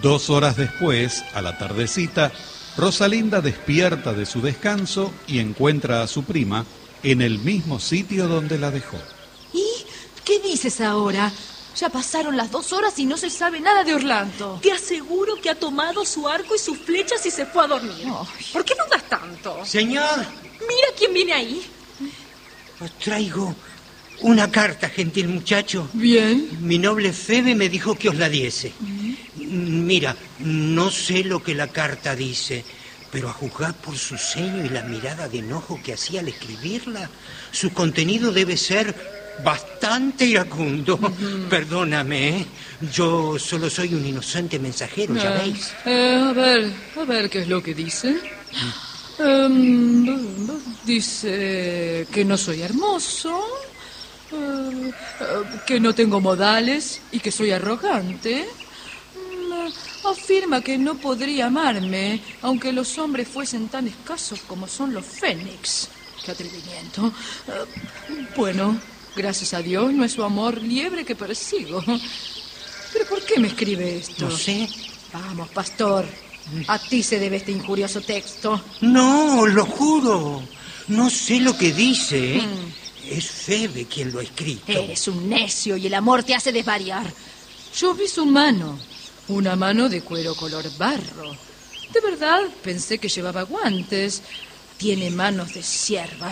2 horas después, a la tardecita, Rosalinda despierta de su descanso y encuentra a su prima en el mismo sitio donde la dejó. ¿Y qué dices ahora? Ya pasaron las 2 horas y no se sabe nada de Orlando. Te aseguro que ha tomado su arco y sus flechas y se fue a dormir. Ay. ¿Por qué dudas tanto? Señor, Mira quién viene ahí. os traigo una carta, gentil muchacho. Bien. Mi noble Febe me dijo que os la diese. Mira, no sé lo que la carta dice, pero a juzgar por su ceño y la mirada de enojo que hacía al escribirla, su contenido debe ser bastante iracundo. Perdóname, ¿eh? Yo solo soy un inocente mensajero, ya veis. A ver qué es lo que dice. Dice que no soy hermoso, que no tengo modales y que soy arrogante. Afirma que no podría amarme, aunque los hombres fuesen tan escasos como son los fénix. ¡Qué atrevimiento! Bueno, gracias a Dios no es su amor liebre que persigo. ¿Pero por qué me escribe esto? No sé. Vamos, pastor. A ti se debe este injurioso texto. No, lo juro. No sé lo que dice. Es Febe quien lo ha escrito. Eres un necio y el amor te hace desvariar. Yo vi su mano. Una mano de cuero color barro. De verdad, pensé que llevaba guantes. Tiene manos de sierva.